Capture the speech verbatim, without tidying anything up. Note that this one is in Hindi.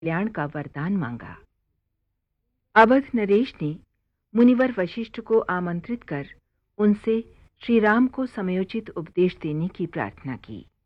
कल्याण का वरदान मांगा। अवध नरेश ने मुनिवर वशिष्ठ को आमंत्रित कर उनसे श्री राम को समयोचित उपदेश देने की प्रार्थना की।